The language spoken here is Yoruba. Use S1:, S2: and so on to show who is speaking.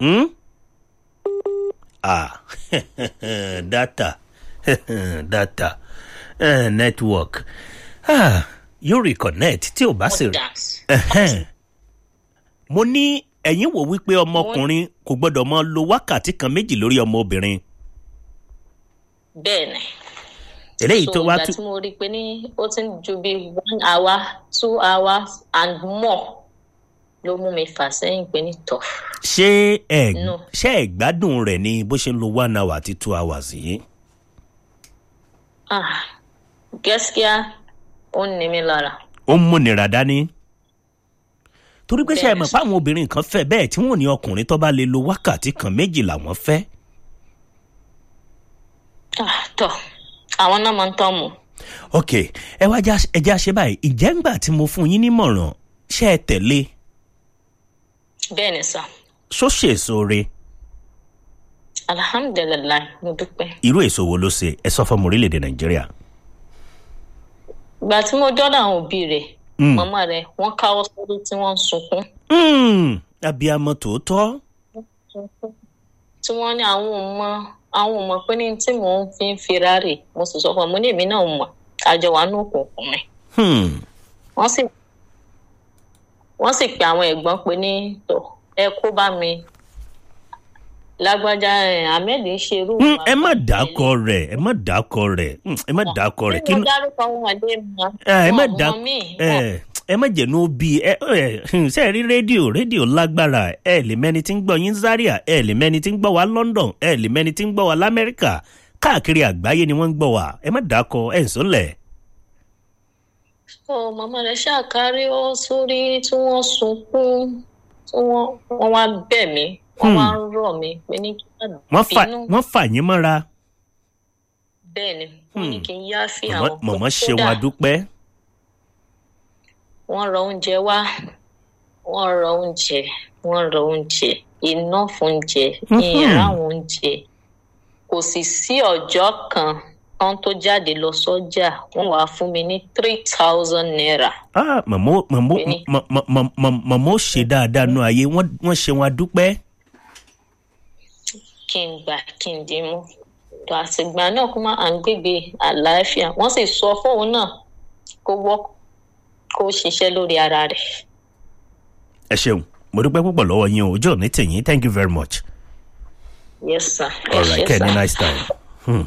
S1: data network yóò reconnect tí ò bá sì mo ní ẹ̀yin wò wípé ọmọkùnrin kò gbọ́dọ̀ máa lo wákàtí kan méjì lórí ọmọbìnrin.
S2: bẹ́ẹ̀ni
S1: eléyìí tó wá
S2: ìgbà tí mo rí pé ní ó ti ń ju bí 1 hour 2 hours and more ló mú mi fà sẹ́yìn pé ní tọ̀.
S1: ṣé ẹ gbádùn rẹ̀ ni bó ṣe ń lo 1 hour àti 2 hours yìí.
S2: gẹ́síkíá ó ń ní mi lára.
S1: ó ń múnira dání. torí pé ṣe é mọ̀ pé àwọn obìnrin kan fẹ́ bẹ́ẹ̀ tí wọ́n ní ọkùnrin tó bá lè lo wákàtí kan méjì làwọn fẹ́.
S2: tọ́ àwọn náà máa ń tọ́ mu.
S1: ok ẹ wá ẹjẹ́ àṣẹ báyìí ìjẹ́ ńgbà tí mo fún yín nímọ̀ràn ṣé ẹ tẹ̀lé.
S2: bẹ́ẹ̀ ni sà.
S1: ṣó ṣe èso re.
S2: alhamdulilayi mo dúpẹ́.
S1: irú èso wo ló ṣe ẹ sọ fọmọ orílẹ̀-èdè nàìjíríà.
S2: ìgbà tí mo dọ́dọ̀ àwọn òbí rẹ̀ màmá rẹ̀ wọ́n káwọ́ sórí tí wọ́n ń sunkún.
S1: abiyamọ tòótọ́.
S2: tí wọ́n ní àwọn ò mọ̀ pé ní tí mò ń fi ń fira rè mo sì sọ fún ọmọ ní èmi náà mọ̀ àjọ wà ní òkùnkùn mi. wọ́n sì pe àwọn ẹ̀gbọ́n pé ní tọ̀ ẹ kó bá mi lágbájá ahmed ń ṣerú.
S1: ẹ má dákọ rẹ̀ ẹ má dákọ rẹ̀ ẹ má dákọ rẹ̀.
S2: kí ló dárúkọ wọn lé mọ.
S1: ẹ má jẹ̀nu bí ṣe rí rédíò lágbára ẹ lè mẹ́ni tí ń gbọ́ yín Zaria ẹ lè mẹ́ni tí ń gbọ́ wa London ẹ lè mẹ́ni tí ń gbọ́ wa lamẹ́ríkà káàkiri àgbáyé ni wọ́n ń gbọ́ wa ẹ má dákọ ẹ ń sọ́lẹ̀.
S2: màmá rẹ̀ ṣàkárí ó sórí tí wọ́n sunkún tí wọ́n wá bẹ̀ mí wọ́n wá ń rọ̀ mí pé ní kí n bínú.
S1: wọ́n fà yín mọ́ra.
S2: bẹ́ẹ̀ ni wọ́n ní kí n yá fi àwọn.
S1: mọ̀mọ́ ṣe wọn adúpẹ́.
S2: wọ́n rọ oúnjẹ wá wọ́n rọ oúnjẹ iná fún oúnjẹ ìyẹ̀rá àwọn oúnjẹ kò sì sí ọjọ́ kan tó jáde lọ sọ́jà wọ́n wàá fún mi ní 3,000 naira.
S1: mọ̀mọ́ ṣe dáadáa nú ayé wọ́n ṣe wọn adúpẹ́.
S2: kí n gbà kí n dín mú tó àtìgbà náà kó máa ń gbégbé àlàáfíà wọ́n sì sọ fóun náà kó ṣiṣẹ́ lórí ara rẹ̀.
S1: ẹ ṣeun mo dúpẹ́ púpọ̀ lọ́wọ́ yín o ojú ò ní tèyín thank you very much.
S2: yes sir.
S1: all right kẹ́ ẹ ní nice time.